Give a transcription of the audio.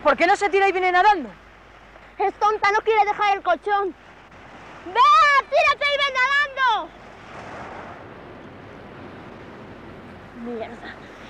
¿Por qué no se tira y viene nadando? Es tonta, no quiere dejar el colchón. ¡Bea, tírate y ven nadando! Mierda.